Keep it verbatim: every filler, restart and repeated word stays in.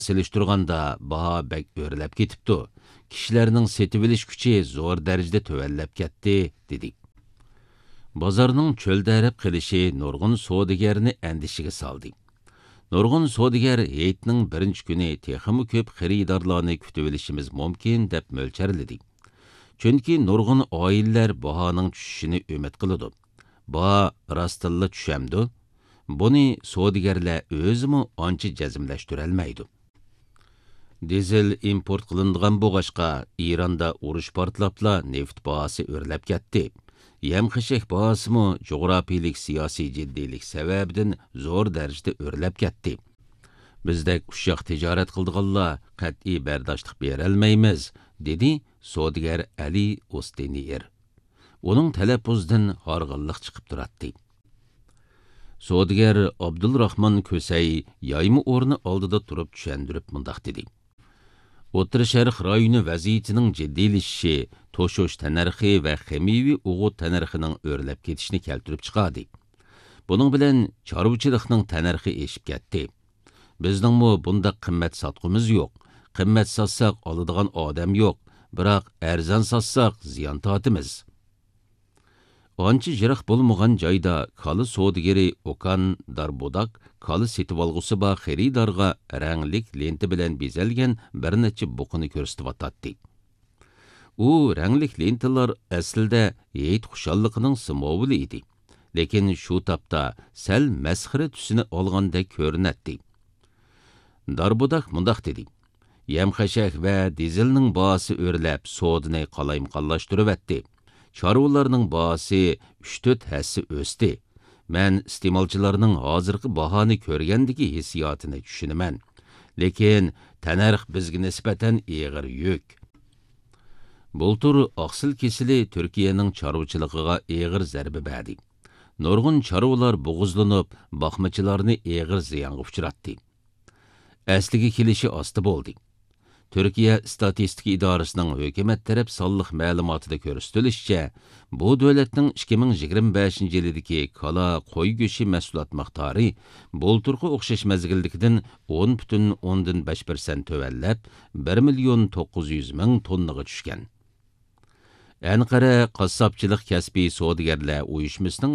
Seliştirganda baha bek örlep ketipdi. Kişilerinin setip elish kuchi zo'r darajada tövellep ketdi, dedi. Bozorning cho'ldarib qilishi nurg'un savdogarni andishiga soldi. Nurg'un savdogar hayitning birinchi kuni texmi ko'p xaridorlarni kutib olishimiz mumkin deb mo'lcharladi. Chunki nurg'un oilalar bahoning tushishini umid qiladi. Baho rostilla tushamdi. Buni savdogarlar o'zimi ancha jazmlashtirolmaydi. Dizel import qilinadigan bo'g'ashqa Ironda urush portlabla neft bahosi o'rlab ketdi. Yem-xishak bahosimi jug'rofiylik siyosiy jiddiylik sababidan zo'r darajada o'rlab ketdi. Bizdek ushoq tijorat qildiganlar qat'iy bardoshlik berolmaymiz, dedi savdogar Ali Ostenier. Uning talaffuzidan horg'inlik chiqib turadi. Savdogar Abdulrahmon Ko'say yaymi o'rni oldida turib tushundirib mundoq dedi. O'rta Sharq rayoni vaziyatining jiddiylashishi toshosh tanarxi va ximiviy o'g'it tanarxining o'rlab ketishini keltirib chiqadi. Buning bilan chorvachilikning tanarxi eshib ketdi. Bizningmi bunda qimmat sotqimiz yo'q. Qimmat sotsak oladigan odam yo'q, biroq arzon sotsak ziyon tortimiz. Ancha jiroq bo'lmagan joyda koli savdogari Okan Darbodak koli setib olg'usi bor xaridorga ranglik lenti bilan bezalgan bir necha buqini ko'rsatib. U ranglik lentalar aslida hayit xushalligining simvoli edi. Lekin shu topda sal masxara tusini olganda ko'rinadi. Darbodak mundoq dedi. Yem-xashak va dizelning bahosi o'rlab savdoni qalaymqonlashtiribdi. Chorvalarning bahosi uch to'rt hassa o'sdi. Men iste'molchilarning hozirgi bahoni ko'rgandagi hissiyotini tushunaman. Lekin tanarx bizga nisbatan og'ir yuk. Bultur oqsil kesili Turkiyaning chorvachilig'iga og'ir zarba berdi. Nurg'un chorvalar bo'g'izlanib, boqmachilarni og'ir ziyonga uchratdi. Asliga kelishi osti bo'ldi. Türkiye Statistika İdarəsinin hökumət tərəf sonliq ma'lumotida ko'rsatilishicha, bu davlatning ikki ming yigirma beshinchi yildagi kala qo'y go'shti mahsulot miqdori bulturga o'xshash mazgildagidan o'n butun o'ndan besh persent tövallab bir million to'qqiz yuz ming tonnaga tushgan. Anqara qassobchilik kasbiy savdogarlar uyushmasining